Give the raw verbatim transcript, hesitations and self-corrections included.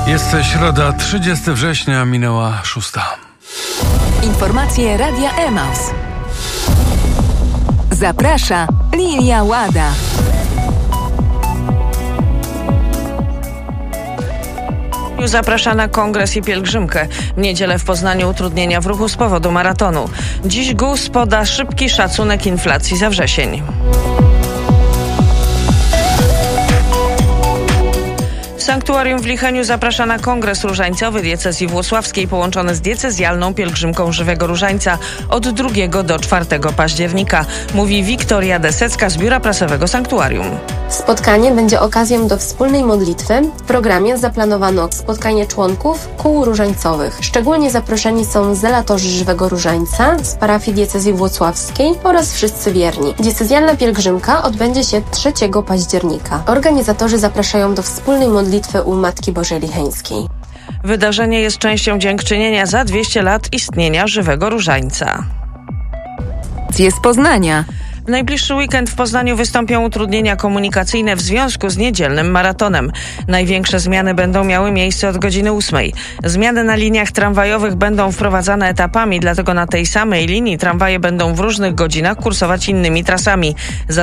Jest środa, trzydziestego września, minęła szósta. Informacje Radia Emaus. Zaprasza Lilia Łada. Zaprasza na kongres i pielgrzymkę. W niedzielę w Poznaniu utrudnienia w ruchu z powodu maratonu. Dziś G U S poda szybki szacunek inflacji za wrzesień. Sanktuarium w Licheniu zaprasza na kongres różańcowy diecezji włocławskiej połączony z diecezjalną pielgrzymką Żywego Różańca od drugiego do czwartego października, mówi Wiktoria Desecka z Biura Prasowego Sanktuarium. Spotkanie będzie okazją do wspólnej modlitwy. W programie zaplanowano spotkanie członków kół różańcowych. Szczególnie zaproszeni są zelatorzy Żywego Różańca z parafii diecezji włocławskiej oraz wszyscy wierni. Diecezjalna pielgrzymka odbędzie się trzeciego października. Organizatorzy zapraszają do wspólnej modlitwy u Matki Bożej Licheńskiej. Wydarzenie jest częścią dziękczynienia za dwieście lat istnienia Żywego Różańca. Z Poznania. W najbliższy weekend w Poznaniu wystąpią utrudnienia komunikacyjne w związku z niedzielnym maratonem. Największe zmiany będą miały miejsce od godziny ósmej. Zmiany na liniach tramwajowych będą wprowadzane etapami, dlatego na tej samej linii tramwaje będą w różnych godzinach kursować innymi trasami.